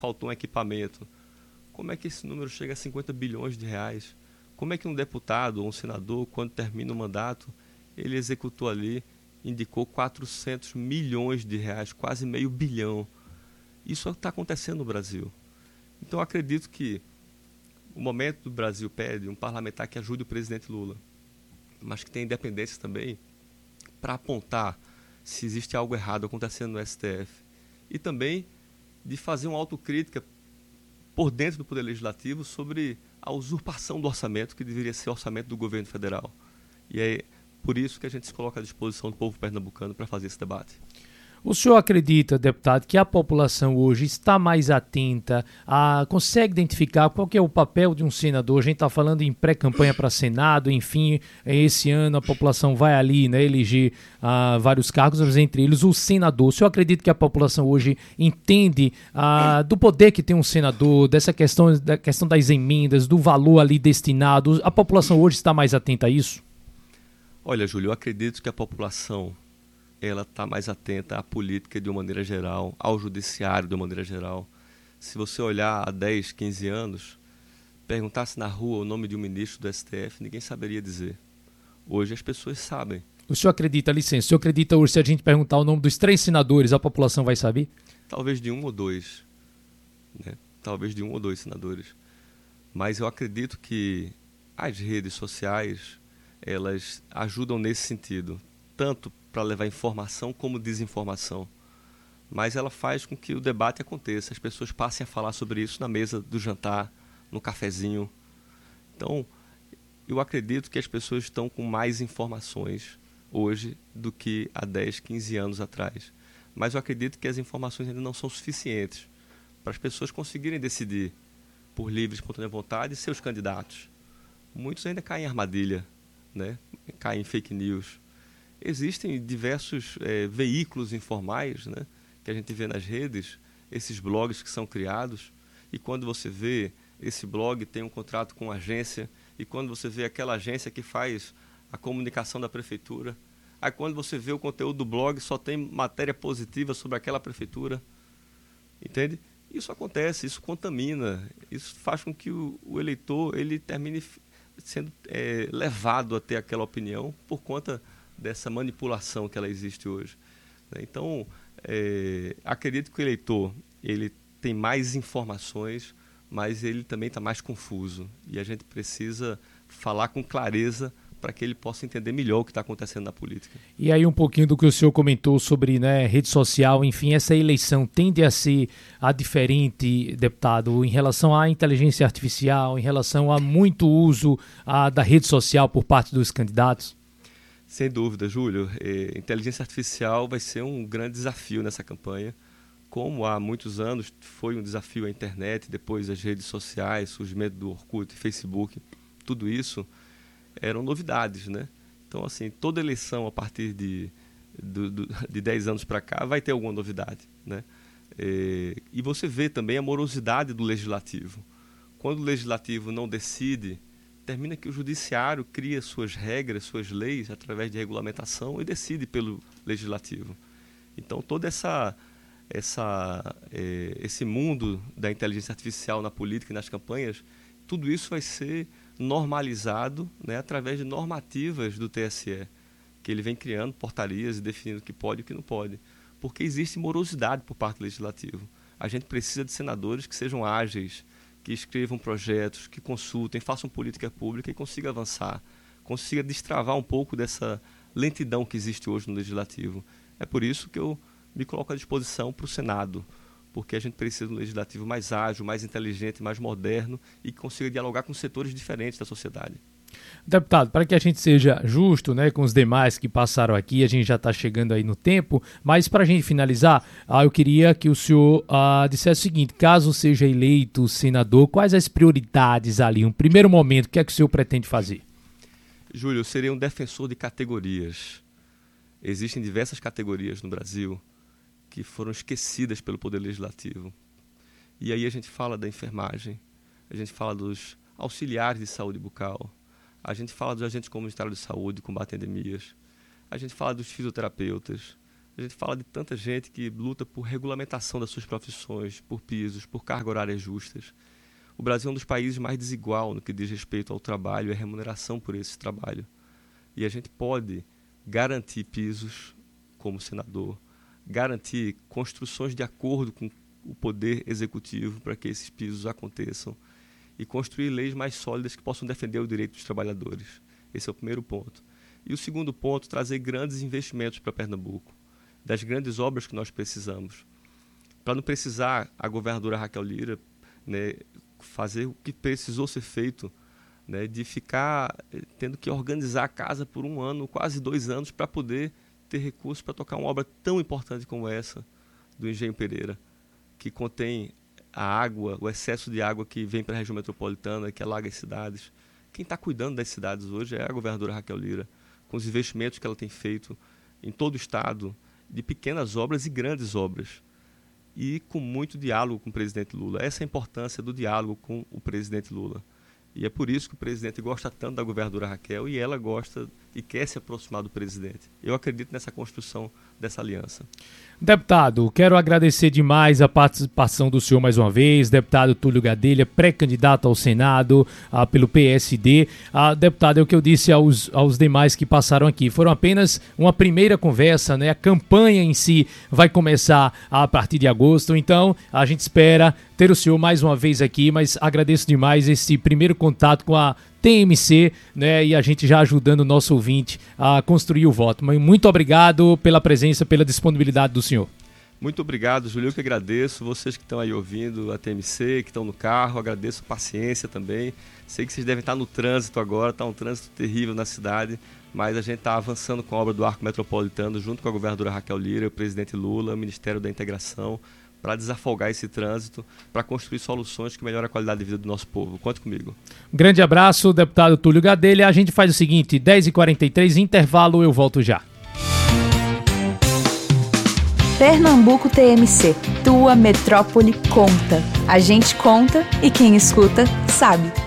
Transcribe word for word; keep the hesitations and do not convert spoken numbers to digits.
faltou um equipamento. Como é que esse número chega a cinquenta bilhões de reais? Como é que um deputado ou um senador, quando termina o mandato, ele executou ali, indicou quatrocentos milhões de reais, quase meio bilhão? Isso está acontecendo no Brasil. Então eu acredito que o momento do Brasil pede um parlamentar que ajude o presidente Lula, mas que tenha independência também para apontar se existe algo errado acontecendo no S T F. E também de fazer uma autocrítica por dentro do Poder Legislativo sobre a usurpação do orçamento, que deveria ser o orçamento do governo federal. E é por isso que a gente se coloca à disposição do povo pernambucano para fazer esse debate. O senhor acredita, deputado, que a população hoje está mais atenta, a, consegue identificar qual que é o papel de um senador? A gente está falando em pré-campanha para Senado, enfim, esse ano a população vai ali, né, eleger uh, vários cargos, mas entre eles o senador. O senhor acredita que a população hoje entende uh, do poder que tem um senador, dessa questão, da questão das emendas, do valor ali destinado? A população hoje está mais atenta a isso? Olha, Júlio, eu acredito que a população ela está mais atenta à política de uma maneira geral, ao judiciário de uma maneira geral. Se você olhar há dez, quinze anos, perguntasse na rua o nome de um ministro do S T F, ninguém saberia dizer. Hoje as pessoas sabem. O senhor acredita, licença, o senhor acredita hoje, se a gente perguntar o nome dos três senadores, a população vai saber? Talvez de um ou dois, né? Talvez de um ou dois senadores. Mas eu acredito que as redes sociais, elas ajudam nesse sentido, tanto para levar informação como desinformação. Mas ela faz com que o debate aconteça, as pessoas passem a falar sobre isso na mesa do jantar, no cafezinho. Então, eu acredito que as pessoas estão com mais informações hoje do que há dez, quinze anos atrás. Mas eu acredito que as informações ainda não são suficientes para as pessoas conseguirem decidir por livre e espontânea vontade seus candidatos. Muitos ainda caem em armadilha, né? Caem em fake news. Existem diversos é, veículos informais, né, que a gente vê nas redes, esses blogs que são criados, e quando você vê esse blog tem um contrato com uma agência, e quando você vê aquela agência que faz a comunicação da prefeitura, aí quando você vê o conteúdo do blog só tem matéria positiva sobre aquela prefeitura, entende? Isso acontece, isso contamina, isso faz com que o, o eleitor ele termine sendo é, levado a ter aquela opinião por conta dessa manipulação que ela existe hoje. Então, é, acredito que o eleitor ele tem mais informações, mas ele também está mais confuso. E a gente precisa falar com clareza para que ele possa entender melhor o que está acontecendo na política. E aí um pouquinho do que o senhor comentou sobre, né, rede social, enfim, essa eleição tende a ser a diferente, deputado, em relação à inteligência artificial, em relação a muito uso a, da rede social por parte dos candidatos? Sem dúvida, Júlio. É, inteligência artificial vai ser um grande desafio nessa campanha. Como há muitos anos foi um desafio a internet, depois as redes sociais, surgimento do Orkut, Facebook, tudo isso eram novidades, né? Então, assim, toda eleição a partir de, do, do, de dez anos para cá vai ter alguma novidade, né? É, e você vê também a morosidade do legislativo. Quando o legislativo não decide, termina que o judiciário cria suas regras, suas leis através de regulamentação e decide pelo legislativo. Então, todo essa, essa, é, esse mundo da inteligência artificial na política e nas campanhas, tudo isso vai ser normalizado, né, através de normativas do T S E, que ele vem criando portarias e definindo o que pode e o que não pode. Porque existe morosidade por parte do legislativo. A gente precisa de senadores que sejam ágeis, que escrevam projetos, que consultem, façam política pública e consigam avançar, consiga destravar um pouco dessa lentidão que existe hoje no Legislativo. É por isso que eu me coloco à disposição para o Senado, porque a gente precisa de um Legislativo mais ágil, mais inteligente, mais moderno e que consiga dialogar com setores diferentes da sociedade. Deputado, para que a gente seja justo, né, com os demais que passaram aqui, a gente já está chegando aí no tempo, mas para a gente finalizar, ah, eu queria que o senhor ah, dissesse o seguinte: caso seja eleito senador, quais as prioridades ali? Um primeiro momento, o que é que o senhor pretende fazer? Júlio, eu serei um defensor de categorias. Existem diversas categorias no Brasil que foram esquecidas pelo Poder Legislativo. E aí a gente fala da enfermagem, a gente fala dos auxiliares de saúde bucal, a gente fala dos agentes comunitários de saúde, combate a endemias, a gente fala dos fisioterapeutas, A gente fala de tanta gente que luta por regulamentação das suas profissões, por pisos, por carga horária justas. O Brasil é um dos países mais desigual no que diz respeito ao trabalho e à remuneração por esse trabalho. E a gente pode garantir pisos como senador, garantir construções de acordo com o poder executivo para que esses pisos aconteçam e construir leis mais sólidas que possam defender o direito dos trabalhadores. Esse é o primeiro ponto. E o segundo ponto, trazer grandes investimentos para Pernambuco, das grandes obras que nós precisamos. Para não precisar a governadora Raquel Lira, né, fazer o que precisou ser feito, né, de ficar tendo que organizar a casa por um ano, quase dois anos, para poder ter recursos para tocar uma obra tão importante como essa do Engenho Pereira, que contém a água, o excesso de água que vem para a região metropolitana, que alaga as cidades. Quem está cuidando das cidades hoje é a governadora Raquel Lira, com os investimentos que ela tem feito em todo o estado, de pequenas obras e grandes obras, e com muito diálogo com o presidente Lula. Essa é a importância do diálogo com o presidente Lula. E é por isso que o presidente gosta tanto da governadora Raquel e ela gosta e quer se aproximar do presidente. Eu acredito nessa construção dessa aliança. Deputado, quero agradecer demais a participação do senhor mais uma vez, deputado Túlio Gadelha, pré-candidato ao Senado ah, pelo P S D. Ah, deputado, é o que eu disse aos, aos demais que passaram aqui, foram apenas uma primeira conversa, né? A campanha em si vai começar a partir de agosto, então a gente espera ter o senhor mais uma vez aqui, mas agradeço demais esse primeiro contato com a T M C, né, e a gente já ajudando o nosso ouvinte a construir o voto. Mas muito obrigado pela presença, pela disponibilidade do senhor. Muito obrigado, Júlio, eu que agradeço. Vocês que estão aí ouvindo a T M C, que estão no carro, agradeço a paciência também. Sei que vocês devem estar no trânsito agora, está um trânsito terrível na cidade, mas a gente está avançando com a obra do Arco Metropolitano, junto com a governadora Raquel Lira, o presidente Lula, o Ministério da Integração, para desafogar esse trânsito, para construir soluções que melhoram a qualidade de vida do nosso povo. Conte comigo. Um grande abraço, deputado Túlio Gadelha. A gente faz o seguinte, dez e quarenta e três, intervalo, eu volto já. Pernambuco T M C, tua metrópole conta. A gente conta e quem escuta sabe.